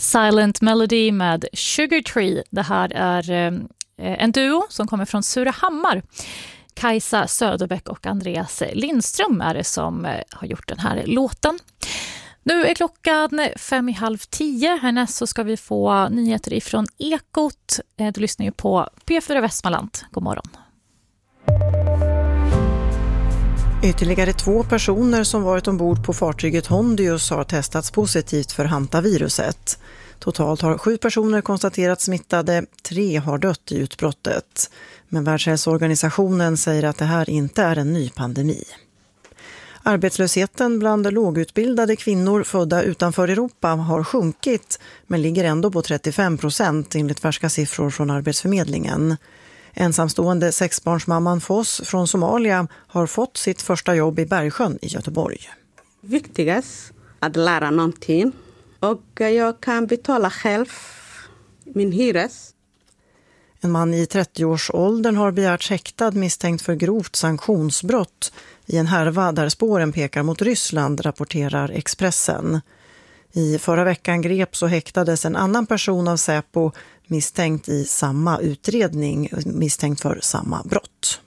Silent Melody med Sugar Tree. Det här är en duo som kommer från Surahammar. Kajsa Söderbäck och Andreas Lindström är det som har gjort den här låten. Nu är klockan 9:55. Härnäst så ska vi få nyheter ifrån Ekot. Du lyssnar ju på P4 Västmanland. God morgon. Ytterligare 2 personer som varit ombord på fartyget Hondius har testats positivt för hantaviruset. Totalt har 7 personer konstaterats smittade, 3 har dött i utbrottet. Men Världshälsoorganisationen säger att det här inte är en ny pandemi. Arbetslösheten bland lågutbildade kvinnor födda utanför Europa har sjunkit men ligger ändå på 35% enligt färska siffror från Arbetsförmedlingen. Ensamstående 6-barnsmamman Foss från Somalia har fått sitt första jobb i Bergsjön i Göteborg. Viktigast att lära någonting och jag kan betala själv min hyres. En man i 30-årsåldern har begärts häktad misstänkt för grovt sanktionsbrott i en härva där spåren pekar mot Ryssland, rapporterar Expressen. I förra veckan greps och häktades en annan person av Säpo misstänkt i samma utredning, misstänkt för samma brott.